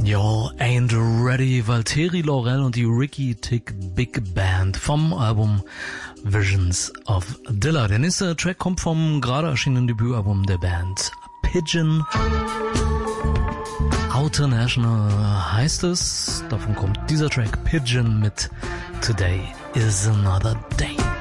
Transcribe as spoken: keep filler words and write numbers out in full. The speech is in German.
Y'all Ain't Ready, Valtteri Laurel und die Ricky Tick Big Band vom Album Visions of Dilla. Der nächste Track kommt vom gerade erschienenen Debütalbum der Band Pigeon. Outer National heißt es. Davon kommt dieser Track Pigeon mit Today is Another Day.